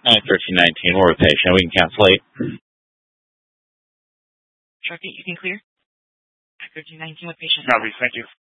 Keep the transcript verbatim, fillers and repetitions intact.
nine thirteen nineteen, we're with patient. We can cancel late. Sharpie, you can clear. nine thirteen nineteen with patient. Copy, thank you.